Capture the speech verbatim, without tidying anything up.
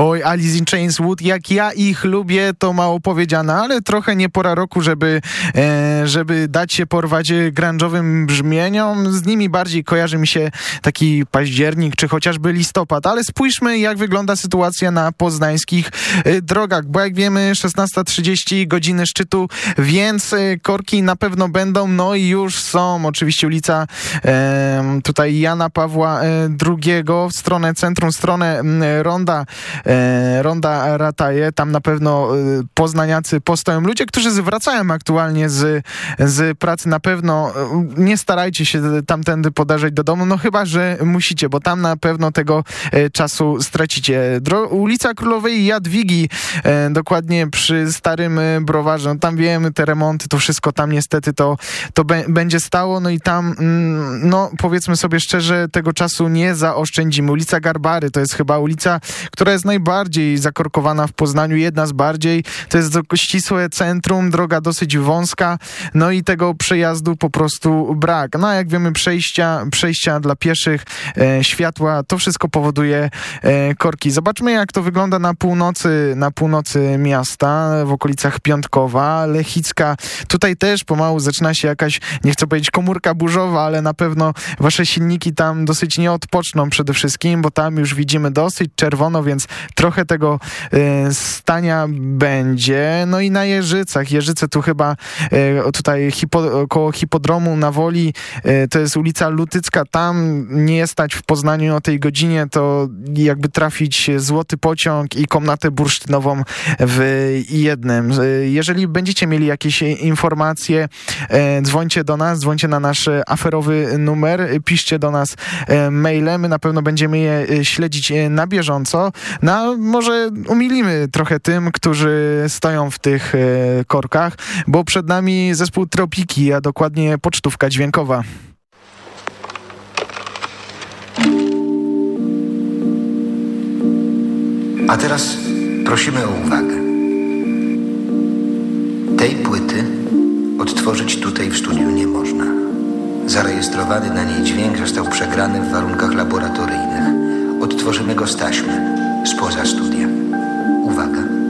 Oj, Alice in Chains, Wood, jak ja ich lubię, to mało powiedziane, ale trochę nie pora roku, żeby, e, żeby dać się porwać grunge'owym brzmieniom. Z nimi bardziej kojarzy mi się taki październik, czy chociażby listopad, ale spójrzmy, jak wygląda sytuacja na poznańskich e, drogach, bo jak wiemy, szesnasta trzydzieści, godziny szczytu, więc e, korki na pewno będą, no i już są. Oczywiście ulica e, tutaj Jana Pawła e, drugiego w stronę centrum, w stronę m, Ronda, e, Ronda Rataje. Tam na pewno e, poznaniacy postoją. Ludzie, którzy zwracają aktualnie z, z pracy, na pewno e, nie starajcie się tamtędy podarzać do domu, no chyba że musicie, bo tam na pewno tego e, czasu stracicie. Dro- ulica Królowej Jadwigi, e, dokładnie przy starym e, browarze. No, tam wiemy, te remonty, to wszystko tam niestety to, to be- będzie stało, no i tam mm, no powiedzmy sobie szczerze, tego czasu nie zaoszczędzimy. Ulica Garbary to jest chyba ulica, która jest najbardziej zakorkowana w Poznaniu, jedna z bardziej. To jest ścisłe centrum, droga dosyć wąska, no i tego przejazdu po prostu brak. No a jak wiemy, przejścia, przejścia dla pieszych, e, światła, to wszystko powoduje e, korki. Zobaczmy, jak to wygląda na północy, na północy miasta, w okolicach Piątkowa, Lechicka. Tutaj też pomału zaczyna się jakaś, nie chcę powiedzieć komórka burzowa, ale na pewno wasze silniki tam dosyć nie odpoczną przede wszystkim, bo tam już widzimy dosyć czerwono, więc trochę tego e, stania będzie. No i na Jeżycach. Jeżyce tu chyba e, tutaj hipo, koło hipodromu na Woli, e, to jest ulica Lutycka. Tam nie stać w Poznaniu o tej godzinie, to jakby trafić złoty pociąg i komnatę bursztynową w jednym. E, jeżeli będziecie mieli jakieś informacje, e, dzwońcie do nas, dzwońcie na nasz aferowy numer, piszcie do nas e, mailem, my na pewno będziemy je e, śledzić e, na bieżąco. No a może umilimy trochę tym, którzy stoją w tych e, korkach, bo przed nami zespół Tropiki, a dokładnie pocztówka dźwiękowa. A teraz prosimy o uwagę. Tej płyty odtworzyć tutaj w studiu nie można. Zarejestrowany na niej dźwięk został przegrany w warunkach laboratoryjnych. Odtworzymy go z taśmy, spoza studia. Uwaga.